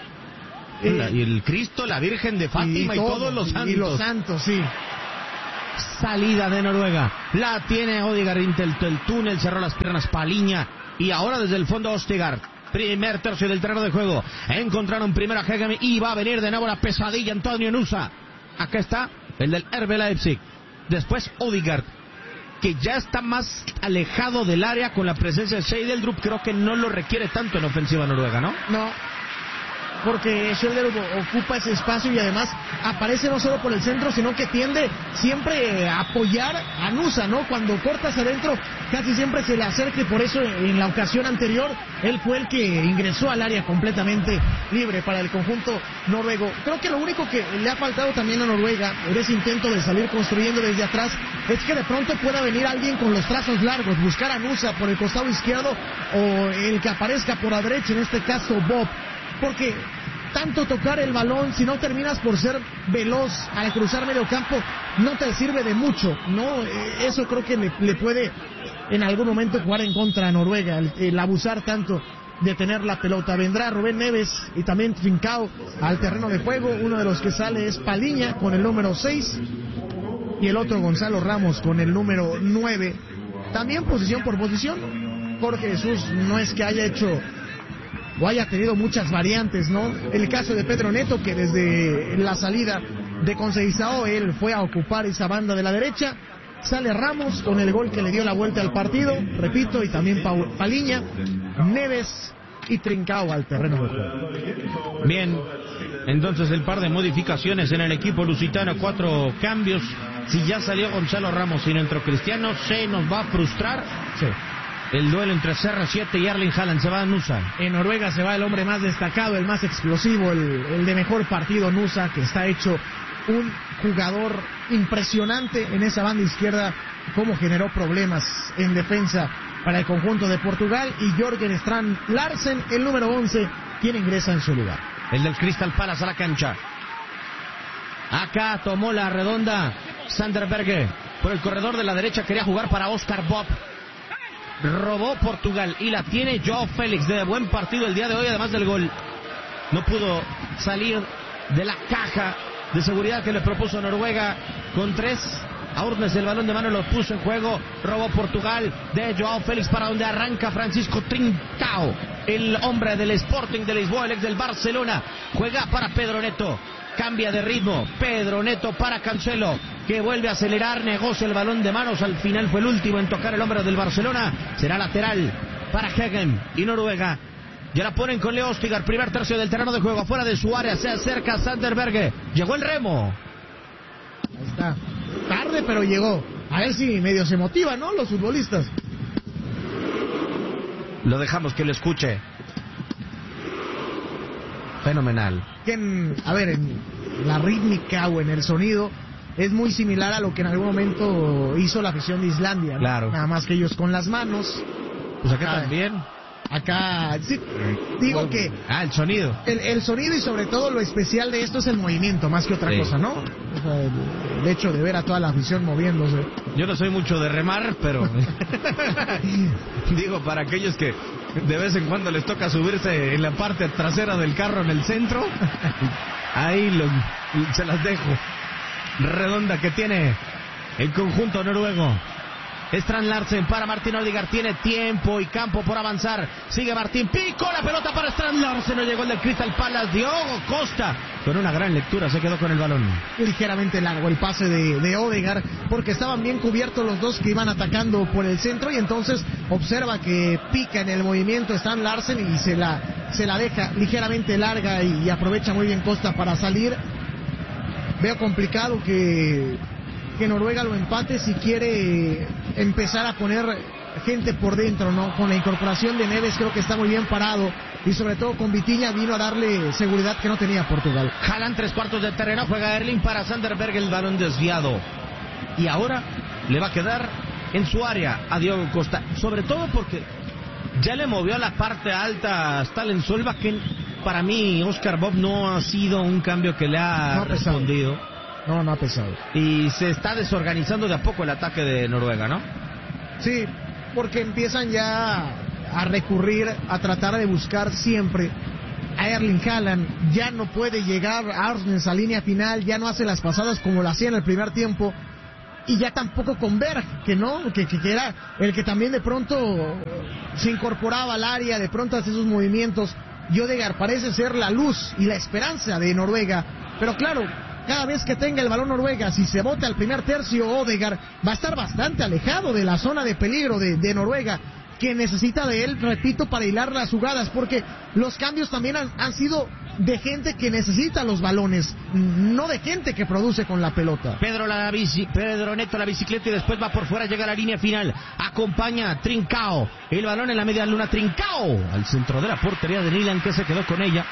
Speaker 1: Y el Cristo, la Virgen de Fátima y todos los santos.
Speaker 2: Y los santos, sí.
Speaker 1: Salida de Noruega. La tiene Odegaard, el túnel, cerró las piernas Paliña. Y ahora desde el fondo Ostegaard. Primer tercio del terreno de juego. Encontraron primero a Hegem y va a venir de nuevo la pesadilla Antonio Nusa. Acá está el del RB Leipzig. Después Odegaard, que ya está más alejado del área con la presencia de Schellerup. Creo que no lo requiere tanto en ofensiva Noruega, ¿no?
Speaker 2: No, porque Schellerup ocupa ese espacio y además aparece no solo por el centro, sino que tiende siempre a apoyar a Nusa, ¿no? Cuando cortas adentro, casi siempre se le acerca, y por eso en la ocasión anterior, él fue el que ingresó al área completamente libre para el conjunto noruego. Creo que lo único que le ha faltado también a Noruega, en ese intento de salir construyendo desde atrás, es que de pronto pueda venir alguien con los trazos largos, buscar a Nusa por el costado izquierdo o el que aparezca por la derecha, en este caso Bob. Porque tanto tocar el balón, si no terminas por ser veloz al cruzar medio campo, no te sirve de mucho, ¿no? Eso creo que le puede en algún momento jugar en contra a Noruega, el abusar tanto de tener la pelota. Vendrá Rubén Neves y también Trincao al terreno de juego. Uno de los que sale es Paliña con el número 6 y el otro Gonzalo Ramos con el número 9. También posición por posición. Jorge Jesús no es que haya hecho o haya tenido muchas variantes, ¿no? El caso de Pedro Neto, que desde la salida de Conceição, él fue a ocupar esa banda de la derecha. Sale Ramos con el gol que le dio la vuelta al partido, repito, y también Paliña, Neves y Trincao al terreno de juego.
Speaker 1: Bien, entonces el par de modificaciones en el equipo lusitano, 4 cambios. Si ya salió Gonzalo Ramos y no entró Cristiano, se nos va a frustrar.
Speaker 2: Sí.
Speaker 1: El duelo entre CR7 y Erling Haaland. Se va a Nusa.
Speaker 2: En Noruega se va el hombre más destacado, el más explosivo, el de mejor partido, Nusa, que está hecho un jugador impresionante en esa banda izquierda, como generó problemas en defensa para el conjunto de Portugal. Y Jørgen Strand Larsen, el número 11, quien ingresa en su lugar.
Speaker 1: El del Crystal Palace a la cancha. Acá tomó la redonda Sander Berge. Por el corredor de la derecha quería jugar para Oscar Bob. Robó Portugal y la tiene Joao Félix. De buen partido el día de hoy, además del gol. No pudo salir de la caja de seguridad que le propuso Noruega. Con 3 Aurnes el balón de mano lo puso en juego. Robó Portugal de Joao Félix, para donde arranca Francisco Trincao, el hombre del Sporting de Lisboa, el ex del Barcelona. Juega para Pedro Neto. Cambia de ritmo Pedro Neto para Cancelo, que vuelve a acelerar, negocia el balón de manos. Al final fue el último en tocar el hombre del Barcelona. Será lateral para Hegem. Y Noruega ya la ponen con Leo Ostigar. Primer tercio del terreno de juego, afuera de su área. Se acerca Sander Berge. Llegó el remo.
Speaker 2: Ahí está. Tarde, pero llegó. A ver si medio se motiva, ¿no? Los futbolistas.
Speaker 1: Lo dejamos que lo escuche. Fenomenal.
Speaker 2: En la rítmica o en el sonido es muy similar a lo que en algún momento hizo la afición de Islandia, ¿no?
Speaker 1: Claro.
Speaker 2: Nada más que ellos con las manos.
Speaker 1: Pues acá también.
Speaker 2: Acá, sí, digo que...
Speaker 1: el sonido.
Speaker 2: El sonido, y sobre todo lo especial de esto es el movimiento, más que otra cosa, ¿no? O sea, el hecho de ver a toda la afición moviéndose.
Speaker 1: Yo no soy mucho de remar, pero... digo, para aquellos que de vez en cuando les toca subirse en la parte trasera del carro en el centro, ahí se las dejo. Redonda que tiene el conjunto noruego. Strand Larsen para Martin Odegaard. Tiene tiempo y campo por avanzar. Sigue Martín. Pico la pelota para Strand Larsen. No llegó el del Crystal Palace. Diogo Costa, con una gran lectura, se quedó con el balón.
Speaker 2: Ligeramente largo el pase de Odegaard, porque estaban bien cubiertos los dos que iban atacando por el centro. Y entonces observa que pica en el movimiento Strand Larsen y se la deja ligeramente larga. Y aprovecha muy bien Costa para salir. Veo complicado que Noruega lo empate si quiere empezar a poner gente por dentro, ¿no? Con la incorporación de Neves creo que está muy bien parado y sobre todo con Vitinha vino a darle seguridad que no tenía Portugal.
Speaker 1: Haaland 3/4 de terreno, juega Erling para Sanderberg, el balón desviado. Y ahora le va a quedar en su área a Diogo Costa, sobre todo porque ya le movió a la parte alta a Stalen-Solba, que para mí Oscar Bob no ha sido un cambio que le ha respondido.
Speaker 2: No ha pesado.
Speaker 1: Y se está desorganizando de a poco el ataque de Noruega, ¿no?
Speaker 2: Sí, porque empiezan ya a recurrir, a tratar de buscar siempre a Erling Haaland. Ya no puede llegar a Arsnes a línea final, ya no hace las pasadas como lo hacía en el primer tiempo. Y ya tampoco con Berg, que era el que también de pronto se incorporaba al área, de pronto hace sus movimientos. Y Odegaard parece ser la luz y la esperanza de Noruega. Pero claro, cada vez que tenga el balón Noruega, si se bota al primer tercio, Odegaard va a estar bastante alejado de la zona de peligro de Noruega, que necesita de él, repito, para hilar las jugadas, porque los cambios también han sido de gente que necesita los balones, no de gente que produce con la pelota.
Speaker 1: Pedro Neto la bicicleta y después va por fuera, llega a la línea final, acompaña a Trincao, el balón en la media luna, Trincao al centro de la portería de Nyland, que se quedó con ella,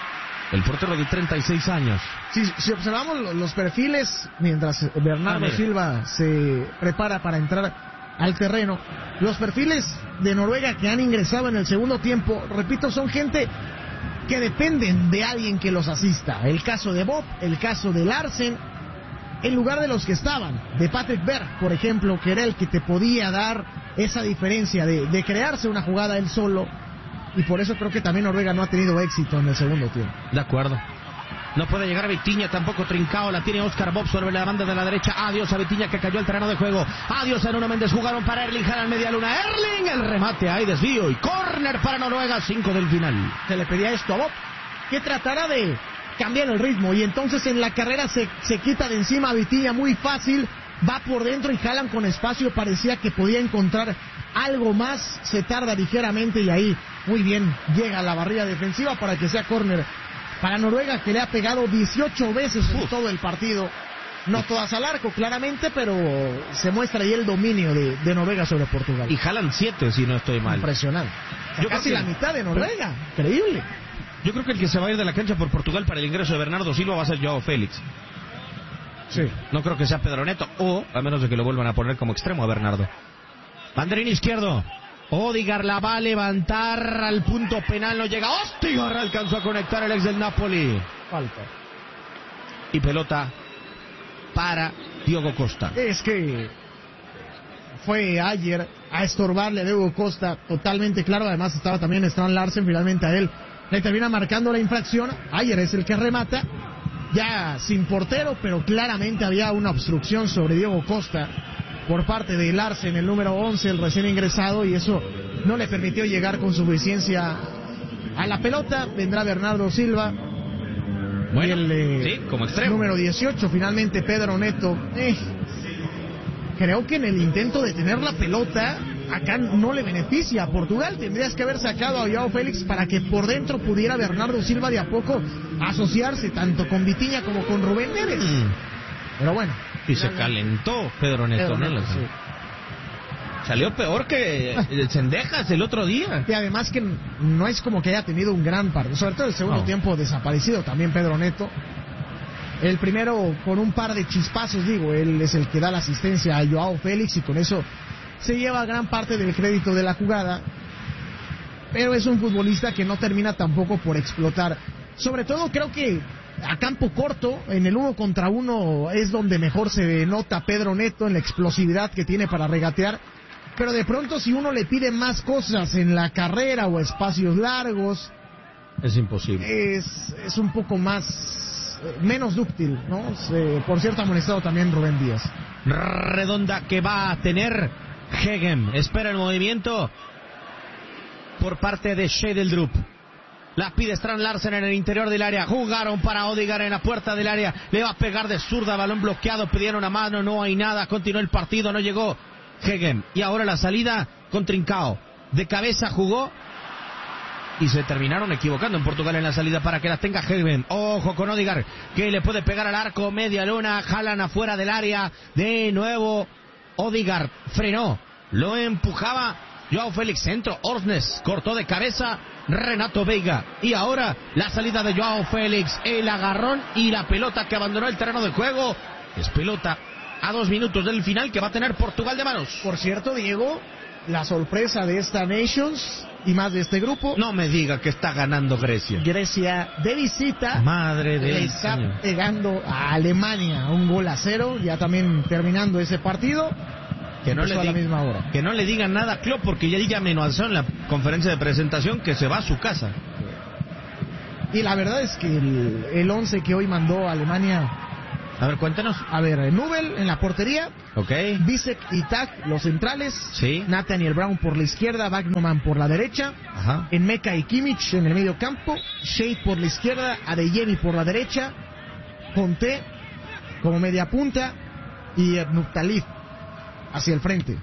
Speaker 1: el portero de 36 años.
Speaker 2: Si observamos los perfiles, mientras Bernardo Silva se prepara para entrar al terreno, los perfiles de Noruega que han ingresado en el segundo tiempo, repito, son gente que dependen de alguien que los asista. El caso de Bob, el caso de Larsen, en lugar de los que estaban, de Patrick Berg, por ejemplo, que era el que te podía dar esa diferencia de crearse una jugada él solo, y por eso creo que también Noruega no ha tenido éxito en el segundo tiempo.
Speaker 1: De acuerdo. No puede llegar a Vitinha, tampoco Trincao, la tiene Oscar Bob sobre la banda de la derecha. Adiós a Vitinha, que cayó al terreno de juego. Adiós a Nuno Méndez, jugaron para Erling Haaland, media luna. Erling, el remate, hay desvío y córner para Noruega, 5 del final.
Speaker 2: Se le pedía esto a Bob, que tratara de cambiar el ritmo, y entonces en la carrera se quita de encima a Vitinha muy fácil, va por dentro y Haaland con espacio parecía que podía encontrar algo más, se tarda ligeramente y ahí muy bien llega a la barrera defensiva para que sea córner para Noruega, que le ha pegado 18 veces en todo el partido. No todas al arco, claramente, pero se muestra ahí el dominio de Noruega sobre Portugal.
Speaker 1: Y Haaland 7, si no estoy mal.
Speaker 2: Impresionante. Casi la mitad de Noruega. Increíble.
Speaker 1: Yo creo que el que se va a ir de la cancha por Portugal para el ingreso de Bernardo Silva va a ser Joao Félix.
Speaker 2: Sí.
Speaker 1: No creo que sea Pedro Neto, o a menos de que lo vuelvan a poner como extremo a Bernardo. Banderín izquierdo. Odegaard la va a levantar al punto penal, no llega. Odegaard alcanzó a conectar el ex del Napoli.
Speaker 2: Falta.
Speaker 1: Y pelota para Diogo Costa.
Speaker 2: Es que fue ayer a estorbarle a Diogo Costa, totalmente claro. Además estaba también Strand Larsen, finalmente a él le termina marcando la infracción. Ayer es el que remata, ya sin portero, pero claramente había una obstrucción sobre Diogo Costa por parte de Larsen, el número 11, el recién ingresado, y eso no le permitió llegar con suficiencia a la pelota. Vendrá Bernardo Silva.
Speaker 1: Bueno,
Speaker 2: y el
Speaker 1: sí, como extremo.
Speaker 2: Número 18, finalmente Pedro Neto. Creo que en el intento de tener la pelota, acá no le beneficia a Portugal. Tendrías que haber sacado a Joao Félix para que por dentro pudiera Bernardo Silva de a poco asociarse tanto con Vitinha como con Rubén Neves. Pero bueno.
Speaker 1: Y se calentó Pedro Neto, ¿no?
Speaker 2: Sí.
Speaker 1: Salió peor que el Cendejas el otro día.
Speaker 2: Y además que no es como que haya tenido un gran partido, sobre todo el segundo tiempo desaparecido también Pedro Neto. El primero con un par de chispazos, digo, él es el que da la asistencia a Joao Félix y con eso se lleva gran parte del crédito de la jugada. Pero es un futbolista que no termina tampoco por explotar. Sobre todo creo que a campo corto, en el 1 contra 1 es donde mejor se nota Pedro Neto en la explosividad que tiene para regatear. Pero de pronto si uno le pide más cosas en la carrera o espacios largos,
Speaker 1: es imposible.
Speaker 2: Es un poco menos dúctil, ¿no? Por cierto, amonestado también Rubén Díaz.
Speaker 1: Redonda que va a tener Hegem. Espera el movimiento por parte de Schedeldrup. La pide Strand Larsen en el interior del área. Jugaron para Odegaard en la puerta del área. Le va a pegar de zurda, balón bloqueado. Pidieron a mano, no hay nada. Continuó el partido, no llegó Hegem. Y ahora la salida con Trincao. De cabeza jugó. Y se terminaron equivocando en Portugal en la salida para que las tenga Hegem. Ojo con Odegaard, que le puede pegar al arco. Media luna, jalan afuera del área. De nuevo Odegaard frenó. Lo empujaba Joao Félix, centro. Orsnes cortó de cabeza. Renato Veiga. Y ahora la salida de Joao Félix, el agarrón y la pelota que abandonó el terreno de juego. Es pelota a 2 minutos del final que va a tener Portugal de manos.
Speaker 2: Por cierto, Diego, la sorpresa de esta Nations y más de este grupo.
Speaker 1: No me diga que está ganando Grecia.
Speaker 2: Grecia de visita.
Speaker 1: Madre de
Speaker 2: le está pegando a Alemania 1-0, ya también terminando ese partido.
Speaker 1: Que no, a la misma hora. Que no le digan nada a Klopp, porque ya ella amenazó en la conferencia de presentación que se va a su casa.
Speaker 2: Y la verdad es que el 11 que hoy mandó Alemania.
Speaker 1: A ver, cuéntanos.
Speaker 2: A ver, Nubel en la portería.
Speaker 1: Ok.
Speaker 2: Bisek y Tak, los centrales.
Speaker 1: Sí.
Speaker 2: Nathaniel Brown por la izquierda, Wagnerman por la derecha.
Speaker 1: Ajá.
Speaker 2: Enmeka y Kimmich en el medio campo. Shade por la izquierda, Adeyemi por la derecha. Conte como media punta. Y Nuktalif hacia el frente.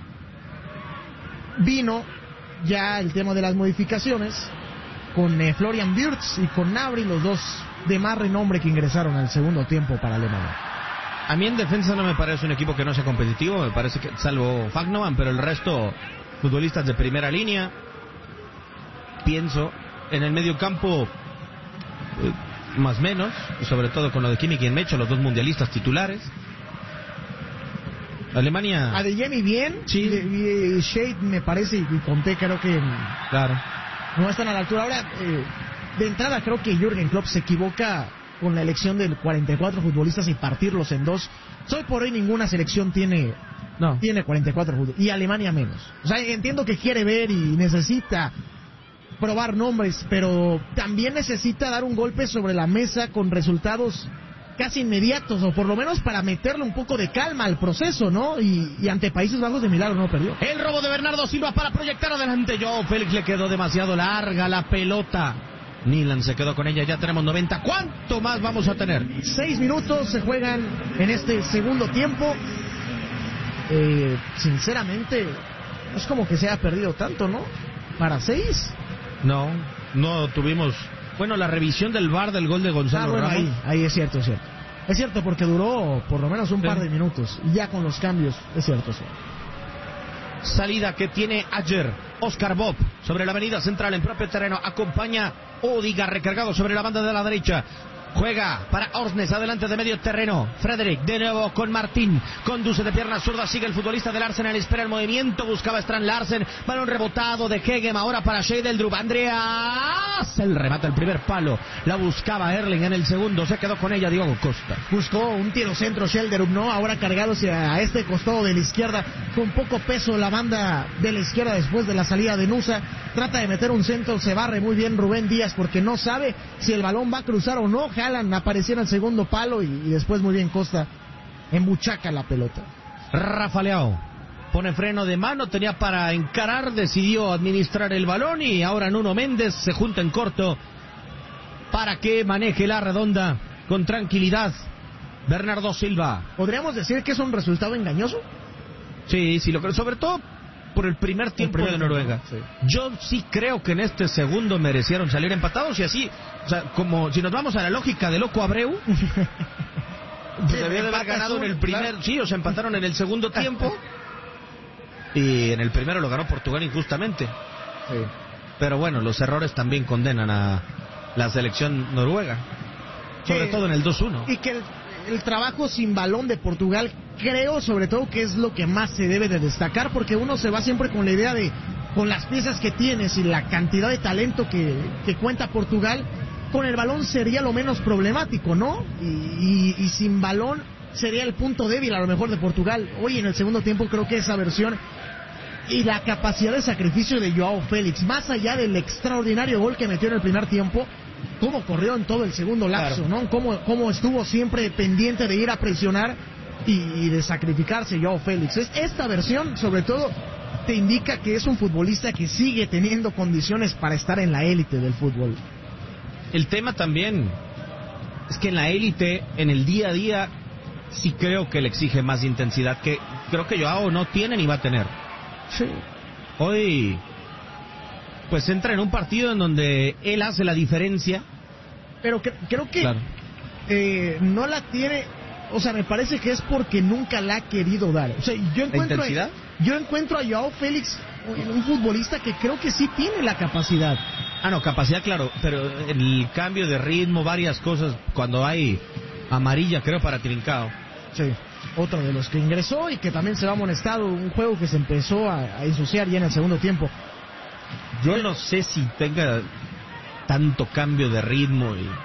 Speaker 2: Vino ya el tema de las modificaciones con Florian Wirtz y con Gnabry, los dos de más renombre que ingresaron al segundo tiempo para Alemania.
Speaker 1: A mí en defensa no me parece un equipo que no sea competitivo, me parece que salvo Fagnoman, pero el resto futbolistas de primera línea. Pienso en el medio campo más menos, y sobre todo con lo de Kimmich y Enmecho, los dos mundialistas titulares. Alemania.
Speaker 2: Adeyemi bien,
Speaker 1: sí.
Speaker 2: Y Shade me parece, y Conte creo que
Speaker 1: claro
Speaker 2: no están a la altura. Ahora, de entrada creo que Jürgen Klopp se equivoca con la elección de 44 futbolistas y partirlos en dos. Hoy por hoy ninguna selección tiene 44 futbolistas, y Alemania menos. O sea, entiendo que quiere ver y necesita probar nombres, pero también necesita dar un golpe sobre la mesa con resultados casi inmediatos, o por lo menos para meterle un poco de calma al proceso, ¿no? Y ante Países Bajos de milagro no perdió.
Speaker 1: El robo de Bernardo Silva para proyectar adelante. Joao Félix le quedó demasiado larga la pelota. Nilan se quedó con ella, ya tenemos 90. ¿Cuánto más vamos a tener?
Speaker 2: 6 minutos se juegan en este segundo tiempo. Sinceramente, es como que se ha perdido tanto, ¿no? ¿Para 6?
Speaker 1: No tuvimos... Bueno, la revisión del VAR del gol de Gonzalo Ramos.
Speaker 2: Ahí es cierto. Es cierto, porque duró por lo menos un par de minutos. Y ya con los cambios, es cierto.
Speaker 1: Salida que tiene ayer Oscar Bob sobre la avenida central en propio terreno. Acompaña Odiga recargado sobre la banda de la derecha. Juega para Orsnes, adelante de medio terreno. Frederick, de nuevo con Martín. Conduce de pierna zurda, sigue el futbolista del Arsenal. Espera el movimiento, buscaba Strand Larsen. Balón rebotado de Hegem, ahora para Scheidel-Drup. Andreas, el remate al primer palo. La buscaba Erling en el segundo, se quedó con ella Diogo Costa.
Speaker 2: Buscó un tiro centro Scheidel-Drup, ¿no? Ahora cargado hacia este costado de la izquierda. Con poco peso la banda de la izquierda después de la salida de Nusa. Trata de meter un centro, se barre muy bien Rubén Díaz porque no sabe si el balón va a cruzar o no. Haaland apareció en el segundo palo y después muy bien Costa embuchaca la pelota.
Speaker 1: Rafa Leao pone freno de mano, tenía para encarar, decidió administrar el balón y ahora Nuno Méndez se junta en corto para que maneje la redonda con tranquilidad. Bernardo Silva.
Speaker 2: ¿Podríamos decir que es un resultado engañoso?
Speaker 1: Sí, lo creo, sobre todo por el primer tiempo de Noruega. Sí. Yo sí creo que en este segundo merecieron salir empatados y así, o sea, como si nos vamos a la lógica de Loco Abreu, debió de haber ganado en el primer, claro. Sí, o sea, empataron en el segundo tiempo y en el primero lo ganó Portugal injustamente. Sí. Pero bueno, los errores también condenan a la selección noruega, sobre todo en el 2-1.
Speaker 2: Y que el trabajo sin balón de Portugal, creo sobre todo que es lo que más se debe de destacar, porque uno se va siempre con la idea de, con las piezas que tienes y la cantidad de talento que cuenta Portugal, con el balón sería lo menos problemático, ¿no? Y sin balón sería el punto débil a lo mejor de Portugal. Hoy en el segundo tiempo creo que esa versión y la capacidad de sacrificio de Joao Félix, más allá del extraordinario gol que metió en el primer tiempo, cómo corrió en todo el segundo lapso, claro. ¿No? Cómo estuvo siempre pendiente de ir a presionar y de sacrificarse Joao Félix. Esta versión, sobre todo, te indica que es un futbolista que sigue teniendo condiciones para estar en la élite del fútbol.
Speaker 1: El tema también es que en la élite, en el día a día, sí creo que le exige más intensidad, que creo que Joao no tiene ni va a tener.
Speaker 2: Sí.
Speaker 1: Hoy pues entra en un partido en donde él hace la diferencia.
Speaker 2: Pero creo que claro. No la tiene, o sea, me parece que es porque nunca la ha querido dar. O sea, yo encuentro a Joao Félix un futbolista que creo que sí tiene la capacidad.
Speaker 1: No, capacidad, claro, pero el cambio de ritmo, varias cosas, cuando hay amarilla, creo, para Trincao.
Speaker 2: Sí, otro de los que ingresó y que también se va amonestado, un juego que se empezó a ensuciar ya en el segundo tiempo.
Speaker 1: Yo no sé si tenga tanto cambio de ritmo y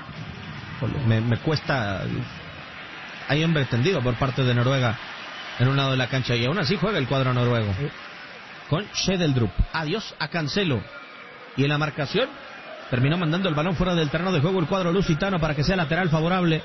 Speaker 1: me cuesta. Hay hombre tendido por parte de Noruega en un lado de la cancha y aún así juega el cuadro noruego con Schedeldrup. Adiós a Cancelo. Y en la marcación terminó mandando el balón fuera del terreno de juego el cuadro lusitano para que sea lateral favorable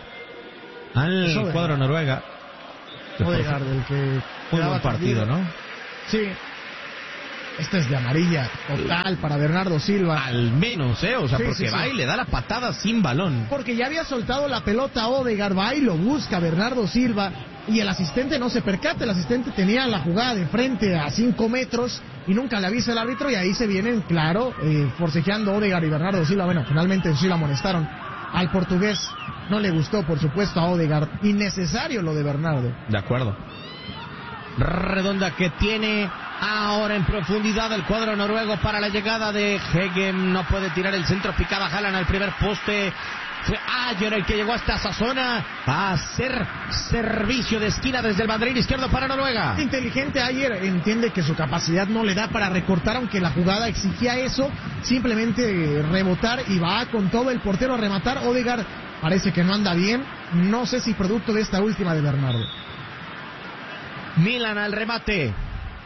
Speaker 1: al cuadro noruega.
Speaker 2: Odegaard, del que
Speaker 1: muy buen partido, ¿no?
Speaker 2: Sí. Este es de amarilla total para Bernardo Silva.
Speaker 1: Al menos, o sea, sí, porque va y le da la patada sin balón.
Speaker 2: Porque ya había soltado la pelota Odegaard, va y lo busca Bernardo Silva. Y el asistente no se percata, el asistente tenía la jugada de frente a 5 metros y nunca le avisa el árbitro y ahí se vienen, claro, forcejeando Odegaard y Bernardo Silva. Bueno, finalmente sí lo amonestaron al portugués. No le gustó, por supuesto, a Odegaard. Innecesario lo de Bernardo.
Speaker 1: De acuerdo. Redonda que tiene ahora en profundidad el cuadro noruego para la llegada de Hegem. No puede tirar el centro, picaba Haaland al primer poste. Fue Ayer el que llegó hasta esa zona a hacer servicio de esquina desde el banderín izquierdo para Noruega.
Speaker 2: Inteligente Ayer, entiende que su capacidad no le da para recortar, aunque la jugada exigía eso, simplemente rebotar y va con todo el portero a rematar. Odegaard parece que no anda bien, no sé si producto de esta última de Bernardo.
Speaker 1: Milan al remate.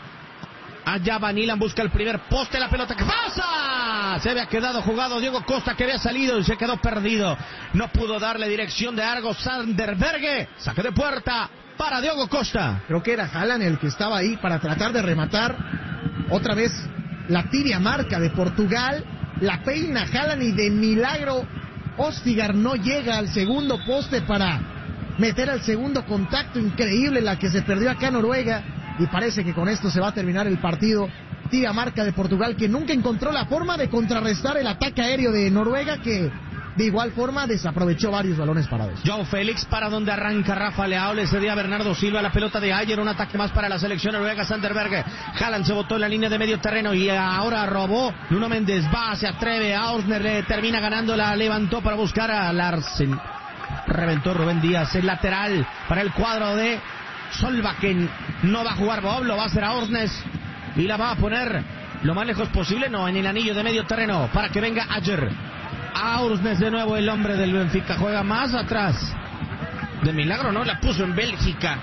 Speaker 1: Allá va Milan, busca el primer poste, la pelota que pasa. Se había quedado jugado Diego Costa, que había salido y se quedó perdido. No pudo darle dirección de Argo Sanderberge. Saque de puerta para Diego Costa.
Speaker 2: Creo que era Haaland el que estaba ahí para tratar de rematar. Otra vez la tibia marca de Portugal. La peina Haaland y de milagro Ostigar no llega al segundo poste para meter el segundo contacto. Increíble la que se perdió acá en Noruega. Y parece que con esto se va a terminar el partido. Tibia marca de Portugal, que nunca encontró la forma de contrarrestar el ataque aéreo de Noruega, que de igual forma desaprovechó varios balones parados.
Speaker 1: Joao Félix para donde arranca Rafa Leao, le cedía a Bernardo Silva la pelota de Ayer, un ataque más para la selección noruega. Sanderberg, Haaland se botó en la línea de medio terreno y ahora robó Nuno Méndez, va, se atreve, Ausner le termina ganando, la levantó para buscar a Larsen, reventó Rubén Díaz, el lateral para el cuadro de Solbakken. No va a jugar Bob, lo va a hacer a Orsnes y la va a poner lo más lejos posible, no, en el anillo de medio terreno para que venga Ayer. A Orsnes de nuevo, el hombre del Benfica juega más atrás. De milagro no la puso en Bélgica.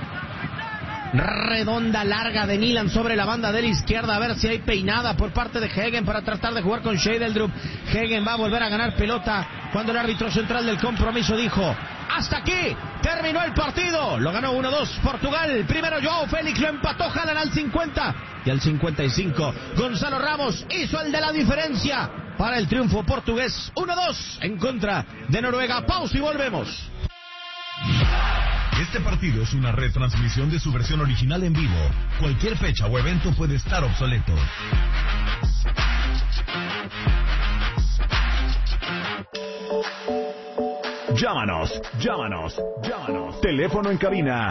Speaker 1: Redonda larga de Milan sobre la banda de la izquierda, a ver si hay peinada por parte de Hegem para tratar de jugar con Schedeldrup. Hegem va a volver a ganar pelota cuando el árbitro central del compromiso dijo: hasta aquí terminó el partido. Lo ganó 1-2 Portugal. Primero Joao Félix, lo empató Haaland al 50 y al 55 Gonzalo Ramos hizo el de la diferencia para el triunfo portugués. 1-2 en contra de Noruega. Pausa y volvemos.
Speaker 3: Este partido es una retransmisión de su versión original en vivo. Cualquier fecha o evento puede estar obsoleto. Llámanos. Teléfono en cabina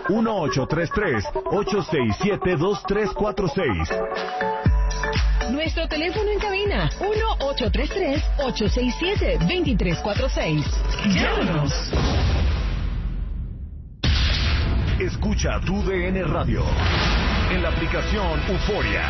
Speaker 3: 1833-867-2346.
Speaker 13: Nuestro teléfono en cabina 1833-867-2346. Llámanos.
Speaker 3: Escucha tu DN Radio en la aplicación Euforia.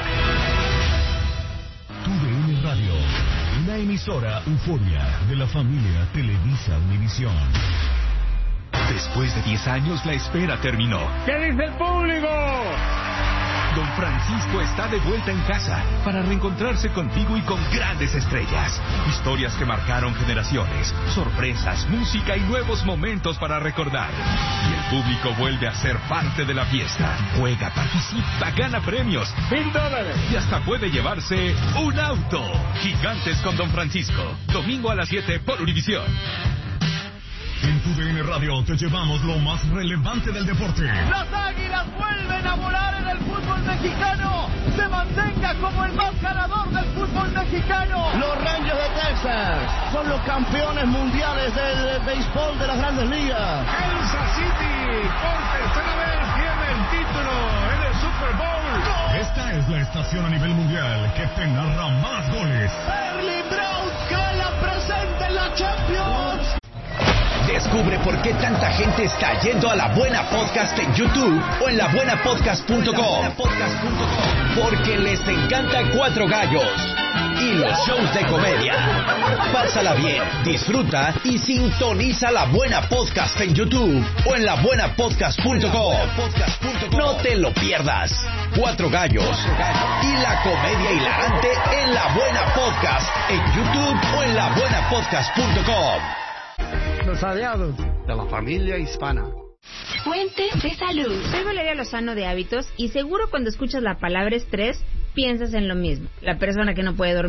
Speaker 3: Tu DN Radio, una emisora Euforia de la familia Televisa Univisión. Después de 10 años la espera terminó.
Speaker 14: ¿Qué dice el público?
Speaker 3: Don Francisco está de vuelta en casa para reencontrarse contigo y con grandes estrellas. Historias que marcaron generaciones, sorpresas, música y nuevos momentos para recordar. Y el público vuelve a ser parte de la fiesta. Juega, participa, gana premios, $1000 y hasta puede llevarse un auto. Gigantes con Don Francisco. Domingo a las 7 por Univisión. En tu DN Radio te llevamos lo más relevante del deporte.
Speaker 14: Las Águilas vuelven a volar en el fútbol mexicano. Se mantenga como el más ganador del fútbol mexicano.
Speaker 15: Los Rangers de Texas son los campeones mundiales del béisbol de las Grandes Ligas.
Speaker 14: Kansas City por tercera vez pierde el título en el Super Bowl.
Speaker 3: Esta es la estación a nivel mundial que te narra más goles.
Speaker 15: Charlie Brown
Speaker 14: Cala presente en la Champions.
Speaker 7: Descubre por qué tanta gente está yendo a La Buena Podcast en YouTube o en labuenapodcast.com. Porque les encanta Cuatro Gallos y los shows de comedia. Pásala bien, disfruta y sintoniza La Buena Podcast en YouTube o en labuenapodcast.com. No te lo pierdas. Cuatro Gallos y la comedia hilarante en La Buena Podcast en YouTube o en labuenapodcast.com.
Speaker 11: Los aliados de la familia hispana.
Speaker 16: Fuente de salud. Soy Valeria Lozano de Hábitos y seguro cuando escuchas la palabra estrés piensas en lo mismo. La persona que no puede dormir